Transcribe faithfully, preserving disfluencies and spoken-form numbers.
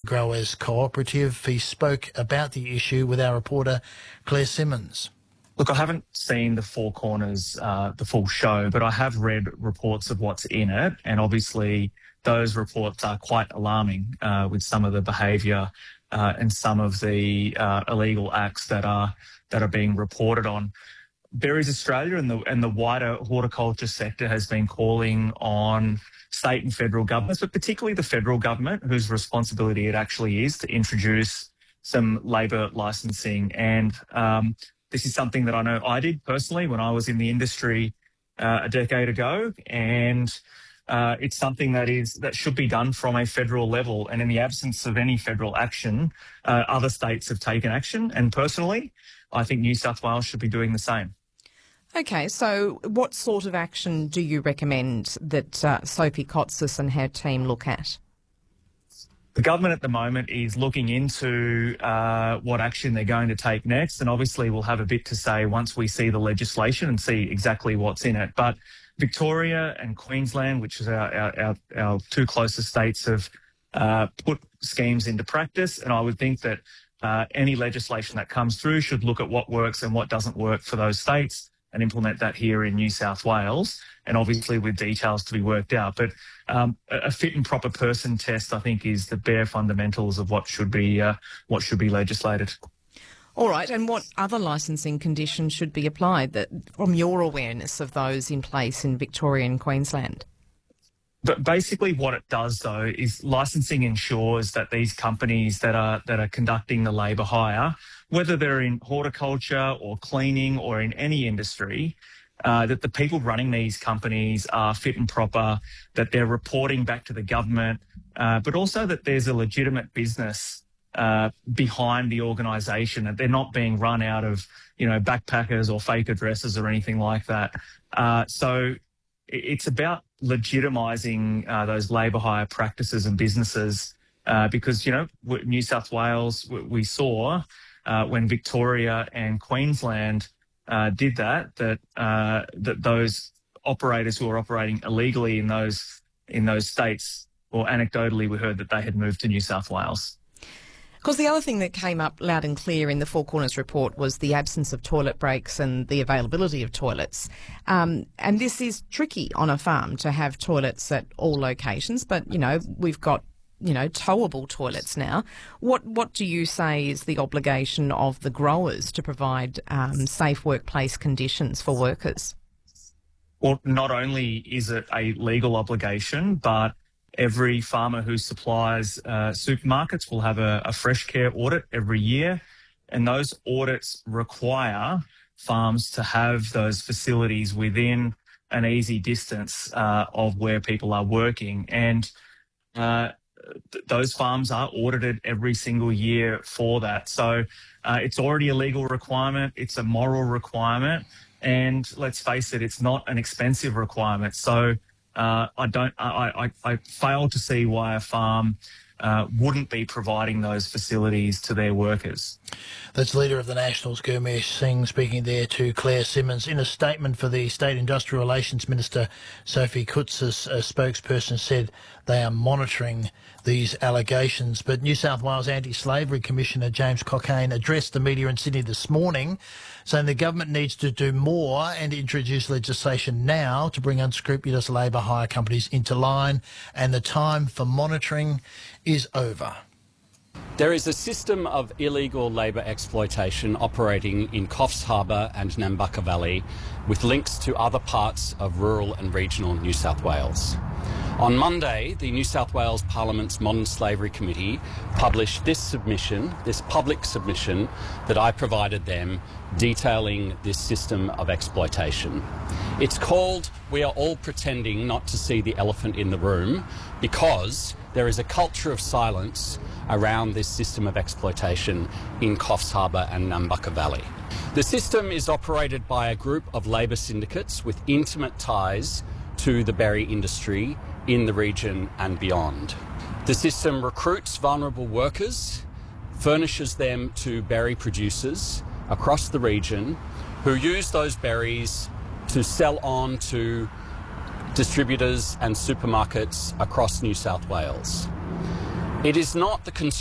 Growers Cooperative. He spoke about the issue with our reporter Claire Simmons. Look, I haven't seen the Four Corners, uh, the full show, but I have read reports of what's in it, and obviously those reports are quite alarming uh, with some of the behaviour uh, and some of the uh, illegal acts that are that are being reported on. Berries Australia and the and the wider horticulture sector has been calling on state and federal governments, but particularly the federal government, whose responsibility it actually is to introduce some labour licensing. And um, this is something that I know I did personally when I was in the industry uh, a decade ago, and uh, it's something that is that should be done from a federal level. And in the absence of any federal action, uh, other states have taken action. And personally, I think New South Wales should be doing the same. Okay, so what sort of action do you recommend that uh, Sophie Kotsis and her team look at? The government at the moment is looking into uh, what action they're going to take next, and obviously we'll have a bit to say once we see the legislation and see exactly what's in it. But Victoria and Queensland, which is our, our, our, our two closest states, have uh, put schemes into practice, and I would think that uh, any legislation that comes through should look at what works and what doesn't work for those states and implement that here in New South Wales, and obviously with details to be worked out. But um, a fit and proper person test, I think, is the bare fundamentals of what should be uh, what should be legislated. All right, and what other licensing conditions should be applied, that, from your awareness of those in place in Victoria and Queensland? But basically what it does, though, is licensing ensures that these companies that are that are conducting the labour hire, whether they're in horticulture or cleaning or in any industry, uh, that the people running these companies are fit and proper, that they're reporting back to the government, uh, but also that there's a legitimate business uh, behind the organisation, that they're not being run out of, you know, backpackers or fake addresses or anything like that. Uh, so it's about legitimising uh, those labour hire practices and businesses uh, because, you know, New South Wales, we saw uh, when Victoria and Queensland uh, did that, that uh, that those operators who are operating illegally in those in those states, or anecdotally we heard that they had moved to New South Wales. Because the other thing that came up loud and clear in the Four Corners report was the absence of toilet breaks and the availability of toilets. Um, and this is tricky on a farm to have toilets at all locations, but, you know, we've got, you know, towable toilets now. What what do you say is the obligation of the growers to provide um, safe workplace conditions for workers? Well, not only is it a legal obligation, but every farmer who supplies uh, supermarkets will have a, a fresh care audit every year, and those audits require farms to have those facilities within an easy distance uh, of where people are working. And uh, th- those farms are audited every single year for that. So uh, it's already a legal requirement, it's a moral requirement, and let's face it, it's not an expensive requirement. So Uh, I don't. I, I, I fail to see why a farm uh, wouldn't be providing those facilities to their workers. That's Leader of the Nationals, Gurmesh Singh, speaking there to Claire Simmons. In a statement for the State Industrial Relations Minister, Sophie Kotsis, a spokesperson, said they are monitoring these allegations. But New South Wales Anti-Slavery Commissioner James Cockayne addressed the media in Sydney this morning, saying the government needs to do more and introduce legislation now to bring unscrupulous labour hire companies into line, and the time for monitoring is over. There is a system of illegal labour exploitation operating in Coffs Harbour and Nambucca Valley, with links to other parts of rural and regional New South Wales. On Monday, the New South Wales Parliament's Modern Slavery Committee published this submission, this public submission that I provided them, detailing this system of exploitation. It's called "We Are All Pretending Not to See the Elephant in the Room," because there is a culture of silence around this system of exploitation in Coffs Harbour and Nambucca Valley. The system is operated by a group of labour syndicates with intimate ties to the berry industry in the region and beyond. The system recruits vulnerable workers, furnishes them to berry producers across the region who use those berries to sell on to distributors and supermarkets across New South Wales. It is not the consumer